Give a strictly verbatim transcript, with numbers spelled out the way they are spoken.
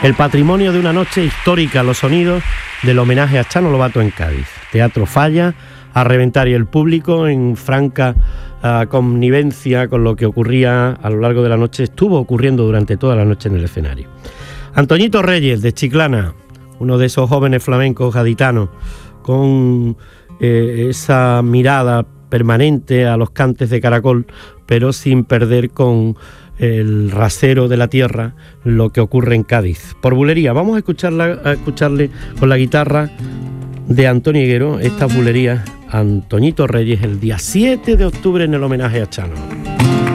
El patrimonio de una noche histórica, los sonidos del homenaje a Chano Lobato en Cádiz. Teatro Falla, a reventar, y el público en franca uh, connivencia con lo que ocurría a lo largo de la noche, estuvo ocurriendo durante toda la noche en el escenario. Antoñito Reyes, de Chiclana, uno de esos jóvenes flamencos gaditanos, con eh, esa mirada permanente a los cantes de caracol, pero sin perder con el rasero de la tierra lo que ocurre en Cádiz. Por bulería, vamos a, escucharla, a escucharle con la guitarra de Antonio Higuero estas bulerías, Antoñito Reyes, el día siete de octubre en el homenaje a Chano.